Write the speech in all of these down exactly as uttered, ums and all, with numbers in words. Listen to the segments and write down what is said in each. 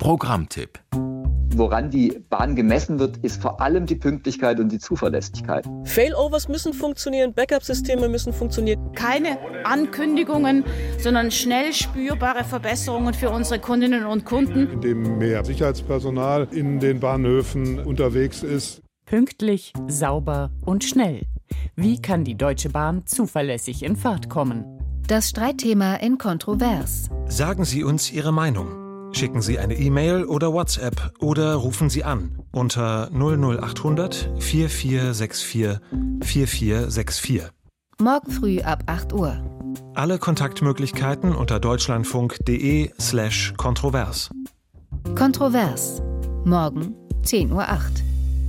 Programmtipp. Woran die Bahn gemessen wird, ist vor allem die Pünktlichkeit und die Zuverlässigkeit. Failovers müssen funktionieren, Backup-Systeme müssen funktionieren. Keine Ankündigungen, sondern schnell spürbare Verbesserungen für unsere Kundinnen und Kunden. Indem mehr Sicherheitspersonal in den Bahnhöfen unterwegs ist. Pünktlich, sauber und schnell. Wie kann die Deutsche Bahn zuverlässig in Fahrt kommen? Das Streitthema in Kontrovers. Sagen Sie uns Ihre Meinung. Schicken Sie eine E-Mail oder WhatsApp oder rufen Sie an unter null null achthundert vier vier sechs vier vier vier sechs vier. Morgen früh ab acht Uhr. Alle Kontaktmöglichkeiten unter deutschlandfunk.de slash kontrovers. Kontrovers. Morgen zehn Uhr acht.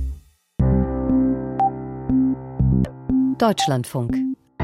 Deutschlandfunk.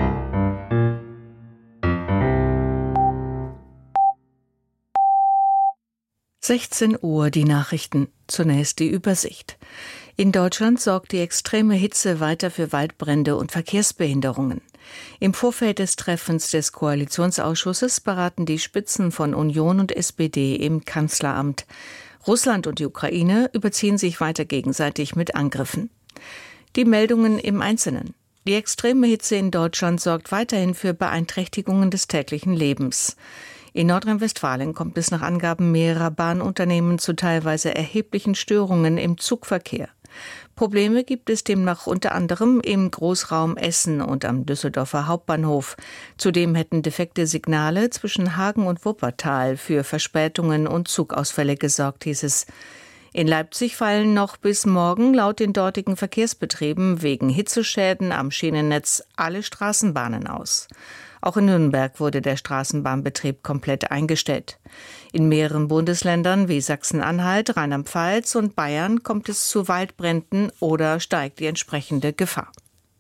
sechzehn Uhr die Nachrichten. Zunächst die Übersicht. In Deutschland sorgt die extreme Hitze weiter für Waldbrände und Verkehrsbehinderungen. Im Vorfeld des Treffens des Koalitionsausschusses beraten die Spitzen von Union und S P D im Kanzleramt. Russland und die Ukraine überziehen sich weiter gegenseitig mit Angriffen. Die Meldungen im Einzelnen. Die extreme Hitze in Deutschland sorgt weiterhin für Beeinträchtigungen des täglichen Lebens. In Nordrhein-Westfalen kommt es nach Angaben mehrerer Bahnunternehmen zu teilweise erheblichen Störungen im Zugverkehr. Probleme gibt es demnach unter anderem im Großraum Essen und am Düsseldorfer Hauptbahnhof. Zudem hätten defekte Signale zwischen Hagen und Wuppertal für Verspätungen und Zugausfälle gesorgt, hieß es. In Leipzig fallen noch bis morgen laut den dortigen Verkehrsbetrieben wegen Hitzeschäden am Schienennetz alle Straßenbahnen aus. Auch in Nürnberg wurde der Straßenbahnbetrieb komplett eingestellt. In mehreren Bundesländern wie Sachsen-Anhalt, Rheinland-Pfalz und Bayern kommt es zu Waldbränden oder steigt die entsprechende Gefahr.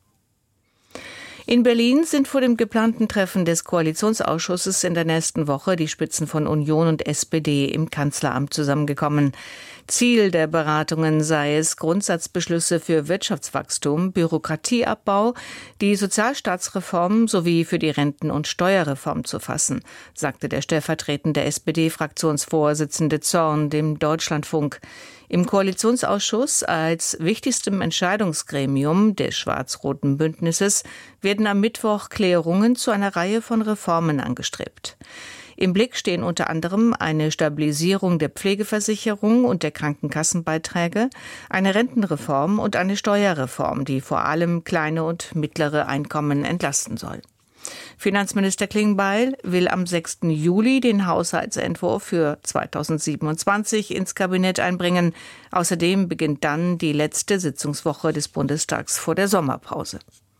In Berlin sind vor dem geplanten Treffen des Koalitionsausschusses in der nächsten Woche die Spitzen von Union und S P D im Kanzleramt zusammengekommen. Ziel der Beratungen sei es, Grundsatzbeschlüsse für Wirtschaftswachstum, Bürokratieabbau, die Sozialstaatsreform sowie für die Renten- und Steuerreform zu fassen, sagte der stellvertretende S P D-Fraktionsvorsitzende Zorn dem Deutschlandfunk. Im Koalitionsausschuss als wichtigstem Entscheidungsgremium des schwarz-roten Bündnisses werden am Mittwoch Klärungen zu einer Reihe von Reformen angestrebt. Im Blick stehen unter anderem eine Stabilisierung der Pflegeversicherung und der Krankenkassenbeiträge, eine Rentenreform und eine Steuerreform, die vor allem kleine und mittlere Einkommen entlasten soll. Finanzminister Klingbeil will am sechsten Juli den Haushaltsentwurf für zweitausendsiebenundzwanzig ins Kabinett einbringen. Außerdem beginnt dann die letzte Sitzungswoche des Bundestags vor der Sommerpause.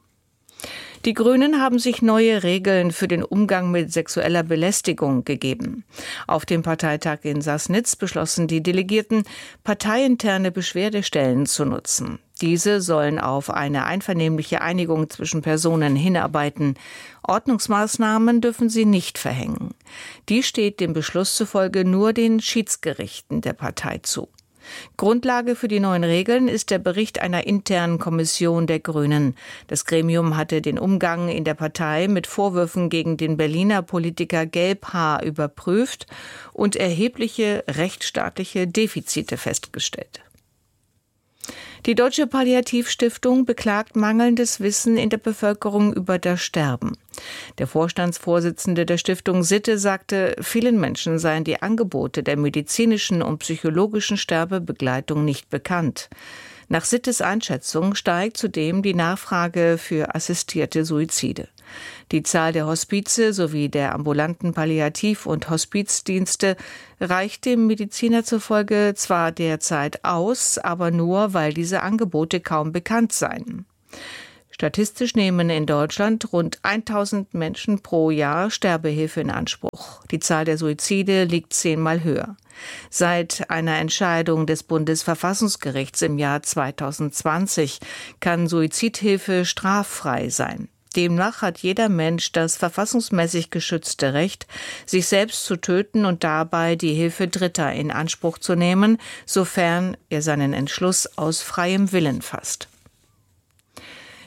Die Grünen haben sich neue Regeln für den Umgang mit sexueller Belästigung gegeben. Auf dem Parteitag in Sassnitz beschlossen die Delegierten, parteiinterne Beschwerdestellen zu nutzen. Diese sollen auf eine einvernehmliche Einigung zwischen Personen hinarbeiten. Ordnungsmaßnahmen dürfen sie nicht verhängen. Die steht dem Beschluss zufolge nur den Schiedsgerichten der Partei zu. Grundlage für die neuen Regeln ist der Bericht einer internen Kommission der Grünen. Das Gremium hatte den Umgang in der Partei mit Vorwürfen gegen den Berliner Politiker Gelbhaar überprüft und erhebliche rechtsstaatliche Defizite festgestellt. Die Deutsche Palliativstiftung beklagt mangelndes Wissen in der Bevölkerung über das Sterben. Der Vorstandsvorsitzende der Stiftung Sitte sagte, vielen Menschen seien die Angebote der medizinischen und psychologischen Sterbebegleitung nicht bekannt. Nach Sittes Einschätzung steigt zudem die Nachfrage für assistierte Suizide. Die Zahl der Hospize sowie der ambulanten Palliativ- und Hospizdienste reicht dem Mediziner zufolge zwar derzeit aus, aber nur, weil diese Angebote kaum bekannt seien. Statistisch nehmen in Deutschland rund tausend Menschen pro Jahr Sterbehilfe in Anspruch. Die Zahl der Suizide liegt zehnmal höher. Seit einer Entscheidung des Bundesverfassungsgerichts im Jahr zweitausendzwanzig kann Suizidhilfe straffrei sein. Demnach hat jeder Mensch das verfassungsmäßig geschützte Recht, sich selbst zu töten und dabei die Hilfe Dritter in Anspruch zu nehmen, sofern er seinen Entschluss aus freiem Willen fasst.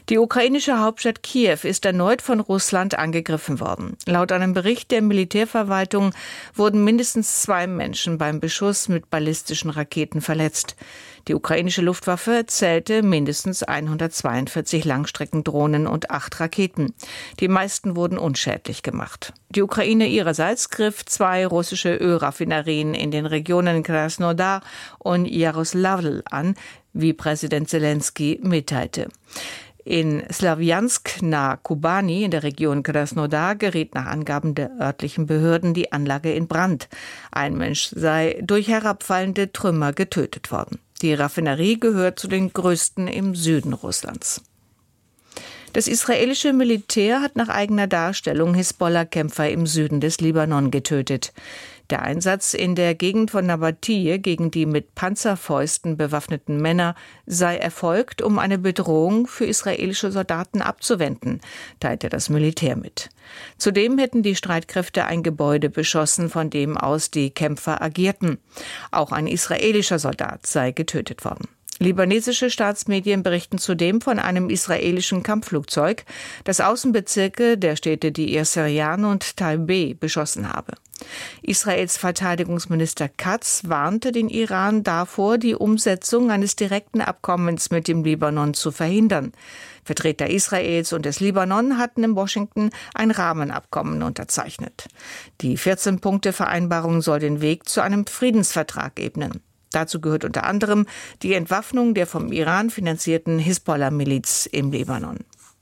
Die ukrainische Hauptstadt Kiew ist erneut von Russland angegriffen worden. Laut einem Bericht der Militärverwaltung wurden mindestens zwei Menschen beim Beschuss mit ballistischen Raketen verletzt. Die ukrainische Luftwaffe zählte mindestens hundertzweiundvierzig Langstreckendrohnen und acht Raketen. Die meisten wurden unschädlich gemacht. Die Ukraine ihrerseits griff zwei russische Ölraffinerien in den Regionen Krasnodar und Jaroslavl an, wie Präsident Selenskyj mitteilte. In Slawjansk nahe Kubani in der Region Krasnodar geriet nach Angaben der örtlichen Behörden die Anlage in Brand. Ein Mensch sei durch herabfallende Trümmer getötet worden. Die Raffinerie gehört zu den größten im Süden Russlands. Das israelische Militär hat nach eigener Darstellung Hisbollah-Kämpfer im Süden des Libanon getötet. Der Einsatz in der Gegend von Nabatiyeh gegen die mit Panzerfäusten bewaffneten Männer sei erfolgt, um eine Bedrohung für israelische Soldaten abzuwenden, teilte das Militär mit. Zudem hätten die Streitkräfte ein Gebäude beschossen, von dem aus die Kämpfer agierten. Auch ein israelischer Soldat sei getötet worden. Libanesische Staatsmedien berichten zudem von einem israelischen Kampfflugzeug, das Außenbezirke der Städte Deir Syrian und Taibeh beschossen habe. Israels Verteidigungsminister Katz warnte den Iran davor, die Umsetzung eines direkten Abkommens mit dem Libanon zu verhindern. Vertreter Israels und des Libanon hatten in Washington ein Rahmenabkommen unterzeichnet. Die vierzehn-Punkte-Vereinbarung soll den Weg zu einem Friedensvertrag ebnen. Dazu gehört unter anderem die Entwaffnung der vom Iran finanzierten Hisbollah-Miliz im Libanon.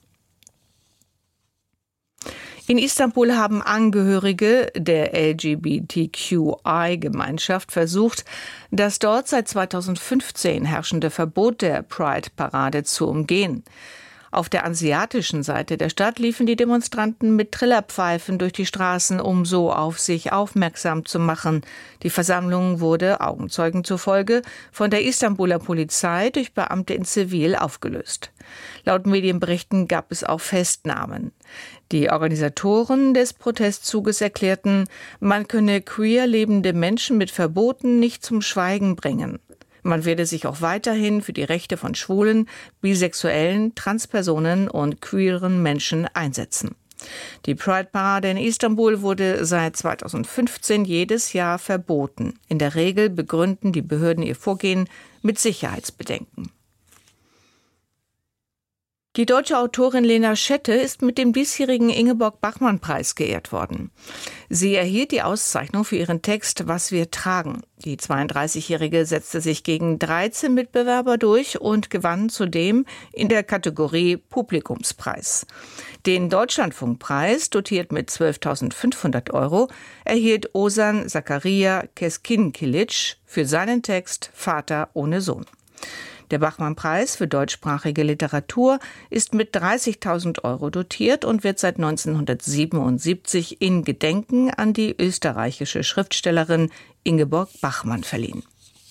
In Istanbul haben Angehörige der L G B T Q I-Gemeinschaft versucht, das dort seit zweitausendfünfzehn herrschende Verbot der Pride-Parade zu umgehen. Auf der asiatischen Seite der Stadt liefen die Demonstranten mit Trillerpfeifen durch die Straßen, um so auf sich aufmerksam zu machen. Die Versammlung wurde, Augenzeugen zufolge, von der Istanbuler Polizei durch Beamte in Zivil aufgelöst. Laut Medienberichten gab es auch Festnahmen. Die Organisatoren des Protestzuges erklärten, man könne queer lebende Menschen mit Verboten nicht zum Schweigen bringen. Man werde sich auch weiterhin für die Rechte von Schwulen, Bisexuellen, Transpersonen und queeren Menschen einsetzen. Die Pride-Parade in Istanbul wurde seit zweitausendfünfzehn jedes Jahr verboten. In der Regel begründen die Behörden ihr Vorgehen mit Sicherheitsbedenken. Die deutsche Autorin Lena Schette ist mit dem diesjährigen Ingeborg-Bachmann-Preis geehrt worden. Sie erhielt die Auszeichnung für ihren Text »Was wir tragen«. Die zweiunddreißigjährige setzte sich gegen dreizehn Mitbewerber durch und gewann zudem in der Kategorie Publikumspreis. Den Deutschlandfunkpreis, dotiert mit zwölftausendfünfhundert Euro, erhielt Ozan Zakaria Keskinkilic für seinen Text »Vater ohne Sohn«. Der Bachmann-Preis für deutschsprachige Literatur ist mit dreißigtausend Euro dotiert und wird seit neunzehnhundertsiebenundsiebzig in Gedenken an die österreichische Schriftstellerin Ingeborg Bachmann verliehen.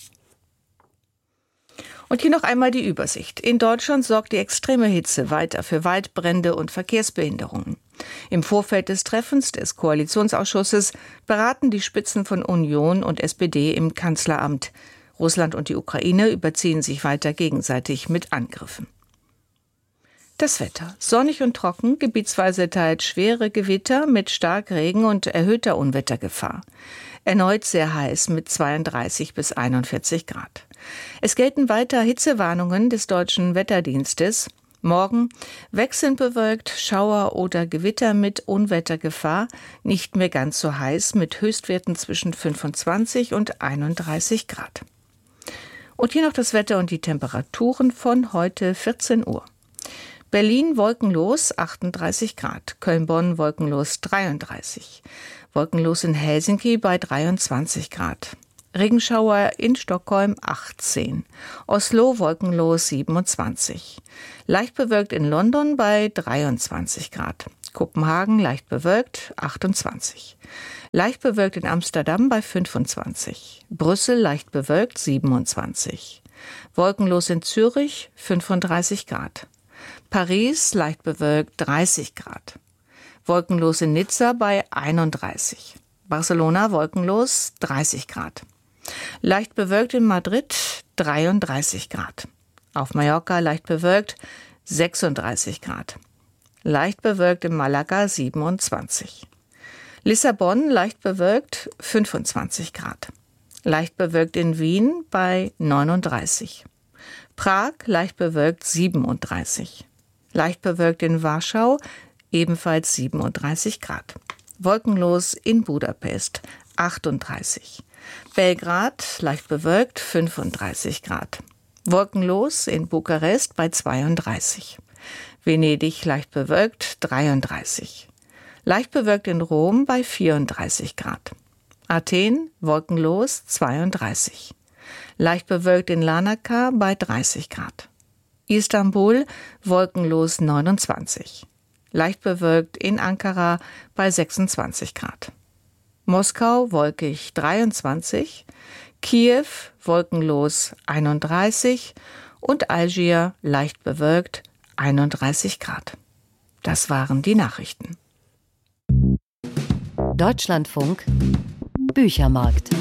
Und hier noch einmal die Übersicht. In Deutschland sorgt die extreme Hitze weiter für Waldbrände und Verkehrsbehinderungen. Im Vorfeld des Treffens des Koalitionsausschusses beraten die Spitzen von Union und S P D im Kanzleramt. Russland und die Ukraine überziehen sich weiter gegenseitig mit Angriffen. Das Wetter. Sonnig und trocken, gebietsweise teils schwere Gewitter mit Starkregen und erhöhter Unwettergefahr. Erneut sehr heiß mit zweiunddreißig bis einundvierzig Grad. Es gelten weiter Hitzewarnungen des Deutschen Wetterdienstes. Morgen wechselnd bewölkt, Schauer oder Gewitter mit Unwettergefahr, nicht mehr ganz so heiß mit Höchstwerten zwischen fünfundzwanzig und einunddreißig Grad. Und hier noch das Wetter und die Temperaturen von heute vierzehn Uhr. Berlin wolkenlos achtunddreißig Grad, Köln-Bonn wolkenlos dreiunddreißig, wolkenlos in Helsinki bei dreiundzwanzig Grad, Regenschauer in Stockholm achtzehn, Oslo wolkenlos siebenundzwanzig, leicht bewölkt in London bei dreiundzwanzig Grad, Kopenhagen leicht bewölkt achtundzwanzig, leicht bewölkt in Amsterdam bei fünfundzwanzig, Brüssel leicht bewölkt siebenundzwanzig, wolkenlos in Zürich fünfunddreißig Grad, Paris leicht bewölkt dreißig Grad, wolkenlos in Nizza bei einunddreißig, Barcelona wolkenlos dreißig Grad, leicht bewölkt in Madrid dreiunddreißig Grad, auf Mallorca leicht bewölkt sechsunddreißig Grad. Leicht bewölkt in Malaga siebenundzwanzig. Lissabon leicht bewölkt fünfundzwanzig Grad. Leicht bewölkt in Wien bei neununddreißig. Prag leicht bewölkt siebenunddreißig. Leicht bewölkt in Warschau ebenfalls siebenunddreißig Grad. Wolkenlos in Budapest achtunddreißig. Belgrad leicht bewölkt fünfunddreißig Grad. Wolkenlos in Bukarest bei zweiunddreißig. Venedig leicht bewölkt dreiunddreißig. Leicht bewölkt in Rom bei vierunddreißig Grad. Athen wolkenlos zweiunddreißig. Leicht bewölkt in Larnaca bei dreißig Grad. Istanbul wolkenlos neunundzwanzig. Leicht bewölkt in Ankara bei sechsundzwanzig Grad. Moskau wolkig dreiundzwanzig. Kiew wolkenlos einunddreißig und Algier leicht bewölkt einunddreißig Grad. Das waren die Nachrichten. Deutschlandfunk Büchermarkt.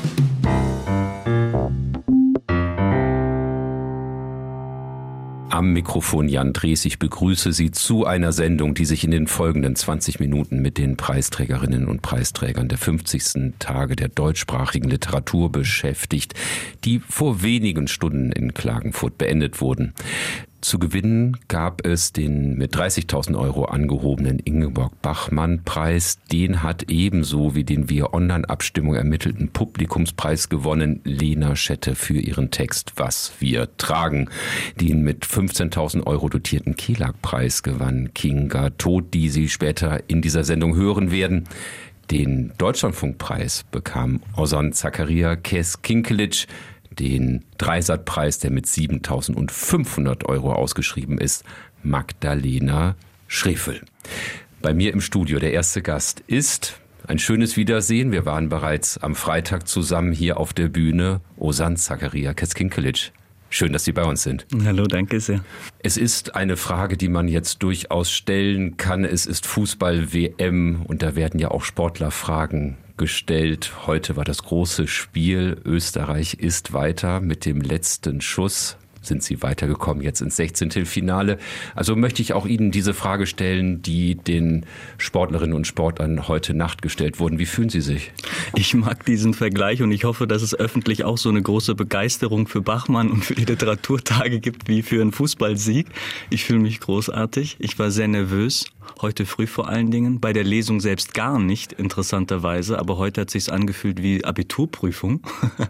Am Mikrofon Jan Drees. Ich begrüße Sie zu einer Sendung, die sich in den folgenden zwanzig Minuten mit den Preisträgerinnen und Preisträgern der fünfzigsten Tage der deutschsprachigen Literatur beschäftigt, die vor wenigen Stunden in Klagenfurt beendet wurden. Zu gewinnen gab es den mit dreißigtausend Euro angehobenen Ingeborg-Bachmann-Preis. Den hat ebenso wie den via Online-Abstimmung ermittelten Publikumspreis gewonnen Lena Schette für ihren Text Was wir tragen. Den mit fünfzehntausend Euro dotierten Kelag-Preis gewann Kinga Todt, die Sie später in dieser Sendung hören werden. Den Deutschlandfunkpreis bekam Ozan Zakaria Kes-Kinkelic. Den Dreisat-Preis, der mit siebentausendfünfhundert Euro ausgeschrieben ist, Magdalena Schrefel. Bei mir im Studio der erste Gast ist ein schönes Wiedersehen. Wir waren bereits am Freitag zusammen hier auf der Bühne. Ozan Zakaria Kes-Kinkelic. Schön, dass Sie bei uns sind. Hallo, danke sehr. Es ist eine Frage, die man jetzt durchaus stellen kann. Es ist Fußball-W M und da werden ja auch Sportlerfragen gestellt. Heute war das große Spiel. Österreich ist weiter mit dem letzten Schuss. Sind Sie weitergekommen jetzt ins Sechzehntelfinale? Also möchte ich auch Ihnen diese Frage stellen, die den Sportlerinnen und Sportlern heute Nacht gestellt wurden. Wie fühlen Sie sich? Ich mag diesen Vergleich und ich hoffe, dass es öffentlich auch so eine große Begeisterung für Bachmann und für die Literaturtage gibt wie für einen Fußballsieg. Ich fühle mich großartig. Ich war sehr nervös. Heute früh vor allen Dingen. Bei der Lesung selbst gar nicht, interessanterweise. Aber heute hat es sich angefühlt wie Abiturprüfung.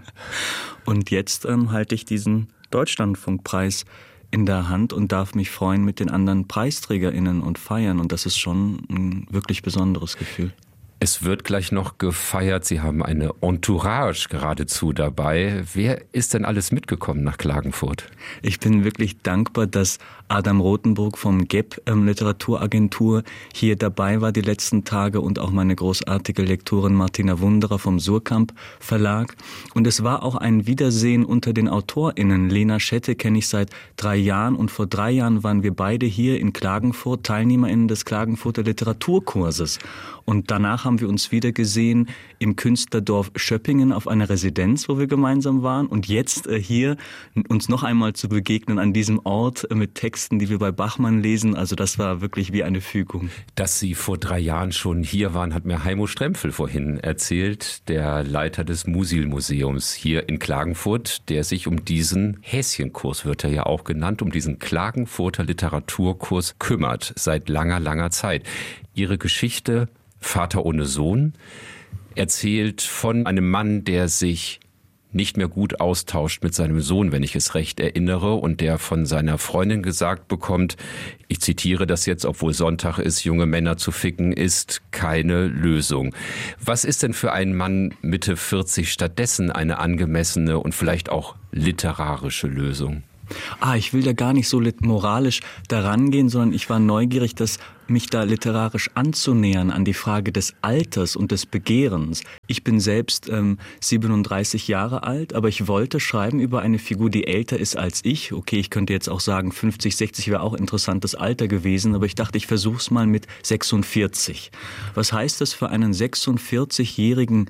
Und jetzt ähm, halte ich diesen Deutschlandfunkpreis in der Hand und darf mich freuen mit den anderen PreisträgerInnen und feiern. Und das ist schon ein wirklich besonderes Gefühl. Es wird gleich noch gefeiert. Sie haben eine Entourage geradezu dabei. Wer ist denn alles mitgekommen nach Klagenfurt? Ich bin wirklich dankbar, dass Adam Rothenburg vom G E P ähm, Literaturagentur hier dabei war die letzten Tage und auch meine großartige Lektorin Martina Wunderer vom Surkamp Verlag. Und es war auch ein Wiedersehen unter den AutorInnen. Lena Schette kenne ich seit drei Jahren und vor drei Jahren waren wir beide hier in Klagenfurt TeilnehmerInnen des Klagenfurter Literaturkurses. Und danach haben wir uns wieder gesehen im Künstlerdorf Schöppingen auf einer Residenz, wo wir gemeinsam waren. Und jetzt äh, hier uns noch einmal zu begegnen an diesem Ort äh, mit Texten, die wir bei Bachmann lesen. Also das war wirklich wie eine Fügung. Dass Sie vor drei Jahren schon hier waren, hat mir Heimo Strempfel vorhin erzählt, der Leiter des Musil-Museums hier in Klagenfurt, der sich um diesen Häschenkurs, wird er ja auch genannt, um diesen Klagenfurter Literaturkurs kümmert, seit langer, langer Zeit. Ihre Geschichte Vater ohne Sohn erzählt von einem Mann, der sich nicht mehr gut austauscht mit seinem Sohn, wenn ich es recht erinnere, und der von seiner Freundin gesagt bekommt, ich zitiere das jetzt, obwohl Sonntag ist, junge Männer zu ficken ist keine Lösung. Was ist denn für einen Mann Mitte vierzig stattdessen eine angemessene und vielleicht auch literarische Lösung? Ah, ich will da gar nicht so moralisch daran gehen, sondern ich war neugierig, dass mich da literarisch anzunähern an die Frage des Alters und des Begehrens. Ich bin selbst ähm, siebenunddreißig Jahre alt, aber ich wollte schreiben über eine Figur, die älter ist als ich. Okay, ich könnte jetzt auch sagen, fünfzig, sechzig wäre auch interessantes Alter gewesen, aber ich dachte, ich versuch's mal mit sechsundvierzig. Was heißt das für einen sechsundvierzigjährigen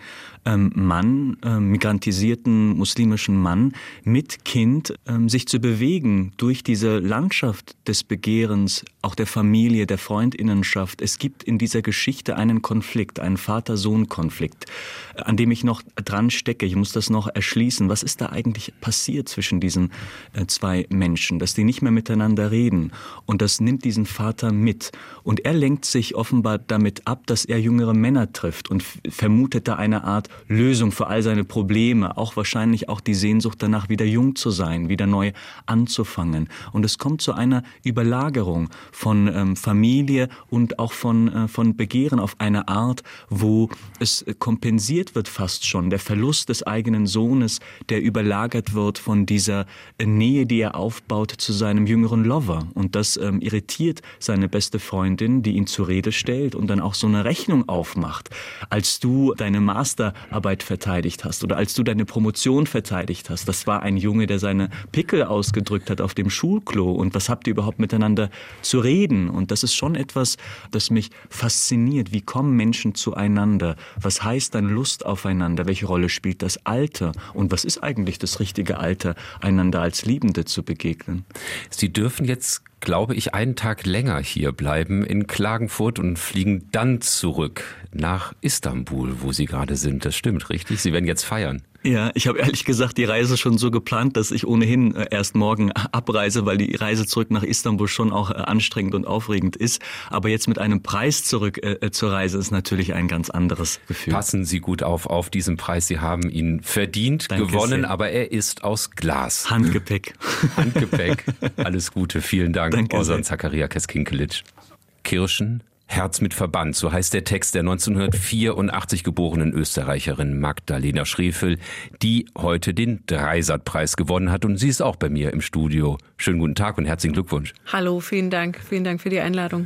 ähm, Mann, äh, migrantisierten muslimischen Mann mit Kind, ähm, sich zu bewegen durch diese Landschaft des Begehrens, auch der Familie, der Freundinnenschaft. Es gibt in dieser Geschichte einen Konflikt, einen Vater-Sohn-Konflikt, an dem ich noch dran stecke. Ich muss das noch erschließen. Was ist da eigentlich passiert zwischen diesen äh, zwei Menschen, dass die nicht mehr miteinander reden? Und das nimmt diesen Vater mit. Und er lenkt sich offenbar damit ab, dass er jüngere Männer trifft und f- vermutet da eine Art Lösung für all seine Probleme. Auch wahrscheinlich auch die Sehnsucht danach, wieder jung zu sein, wieder neu anzufangen. Und es kommt zu einer Überlagerung von ähm, Familie und auch von, äh, von Begehren auf eine Art, wo es kompensiert wird fast schon. Der Verlust des eigenen Sohnes, der überlagert wird von dieser äh, Nähe, die er aufbaut zu seinem jüngeren Lover. Und das ähm, irritiert seine beste Freundin, die ihn zur Rede stellt und dann auch so eine Rechnung aufmacht. Als du deine Masterarbeit verteidigt hast oder als du deine Promotion verteidigt hast, das war ein Junge, der seine Pickel ausgedrückt hat auf dem Schulklo. Und was habt ihr überhaupt miteinander zu reden? Und das ist schon etwas, das mich fasziniert. Wie kommen Menschen zueinander? Was heißt dann Lust aufeinander? Welche Rolle spielt das Alter? Und was ist eigentlich das richtige Alter, einander als Liebende zu begegnen? Sie dürfen jetzt, glaube ich, einen Tag länger hier bleiben in Klagenfurt und fliegen dann zurück nach Istanbul, wo Sie gerade sind. Das stimmt, richtig? Sie werden jetzt feiern. Ja, ich habe ehrlich gesagt die Reise schon so geplant, dass ich ohnehin erst morgen abreise, weil die Reise zurück nach Istanbul schon auch anstrengend und aufregend ist. Aber jetzt mit einem Preis zurück äh, zur Reise ist natürlich ein ganz anderes Gefühl. Passen Sie gut auf auf diesen Preis. Sie haben ihn verdient, Danke gewonnen, sehr. Aber er ist aus Glas. Handgepäck. Handgepäck. Alles Gute. Vielen Dank, Danke Ozan Zachariakis Kinkelic. Kirschen, Herz mit Verband, so heißt der Text der neunzehnhundertvierundachtzig geborenen Österreicherin Magdalena Schrefel, die heute den Dreisat-Preis gewonnen hat. Und sie ist auch bei mir im Studio. Schönen guten Tag und herzlichen Glückwunsch. Hallo, vielen Dank. Vielen Dank für die Einladung.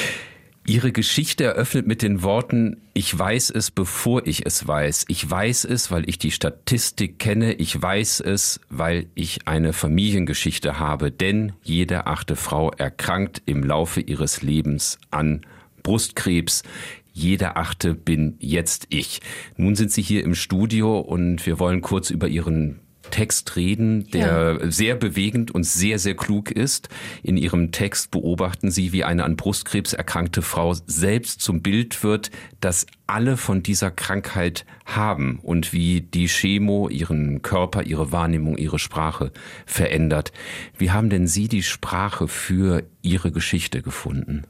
Ihre Geschichte eröffnet mit den Worten: Ich weiß es, bevor ich es weiß. Ich weiß es, weil ich die Statistik kenne. Ich weiß es, weil ich eine Familiengeschichte habe. Denn jede achte Frau erkrankt im Laufe ihres Lebens an Brustkrebs. Jede achte bin jetzt ich. Nun sind Sie hier im Studio und wir wollen kurz über Ihren Text reden, der ja. sehr bewegend und sehr, sehr klug ist. In Ihrem Text beobachten Sie, wie eine an Brustkrebs erkrankte Frau selbst zum Bild wird, das alle von dieser Krankheit haben und wie die Chemo ihren Körper, ihre Wahrnehmung, ihre Sprache verändert. Wie haben denn Sie die Sprache für Ihre Geschichte gefunden?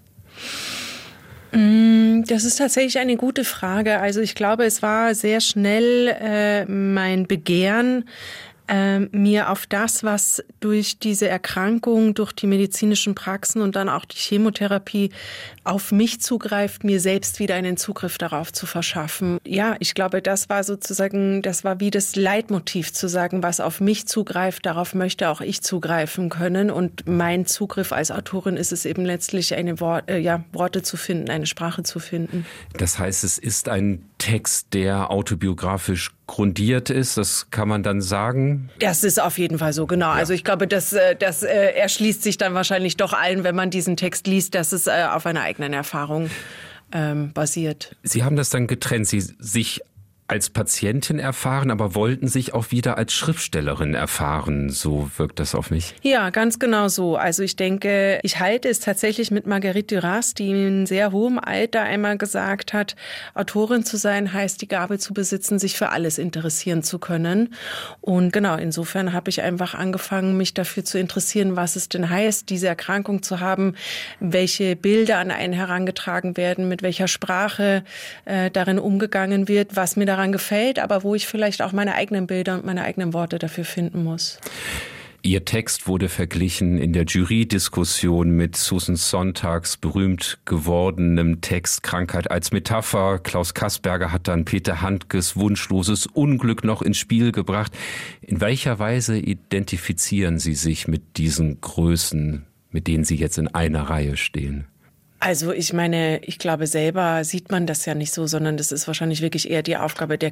Das ist tatsächlich eine gute Frage. Also ich glaube, es war sehr schnell äh, mein Begehren, äh, mir auf das, was durch diese Erkrankung, durch die medizinischen Praxen und dann auch die Chemotherapie auf mich zugreift, mir selbst wieder einen Zugriff darauf zu verschaffen. Ja, ich glaube, das war sozusagen, das war wie das Leitmotiv zu sagen, was auf mich zugreift, darauf möchte auch ich zugreifen können. Und mein Zugriff als Autorin ist es eben letztlich, eine Wort, äh, ja, Worte zu finden, eine Sprache zu finden. Das heißt, es ist ein Text, der autobiografisch grundiert ist, das kann man dann sagen? Das ist auf jeden Fall so, genau. Ja. Also ich glaube, das, das äh, erschließt sich dann wahrscheinlich doch allen, wenn man diesen Text liest, dass es äh, auf einer eigenen Erfahrung ähm, basiert. Sie haben das dann getrennt, Sie sich als Patientin erfahren, aber wollten sich auch wieder als Schriftstellerin erfahren. So wirkt das auf mich. Ja, ganz genau so. Also ich denke, ich halte es tatsächlich mit Marguerite Duras, die in sehr hohem Alter einmal gesagt hat, Autorin zu sein heißt die Gabe zu besitzen, sich für alles interessieren zu können. Und genau, insofern habe ich einfach angefangen, mich dafür zu interessieren, was es denn heißt, diese Erkrankung zu haben, welche Bilder an einen herangetragen werden, mit welcher Sprache äh, darin umgegangen wird, was mir daran gefällt, aber wo ich vielleicht auch meine eigenen Bilder und meine eigenen Worte dafür finden muss. Ihr Text wurde verglichen in der Jury-Diskussion mit Susan Sontags berühmt gewordenem Text Krankheit als Metapher. Klaus Kassberger hat dann Peter Handkes wunschloses Unglück noch ins Spiel gebracht. In welcher Weise identifizieren Sie sich mit diesen Größen, mit denen Sie jetzt in einer Reihe stehen? Also ich meine, ich glaube, selber sieht man das ja nicht so, sondern das ist wahrscheinlich wirklich eher die Aufgabe der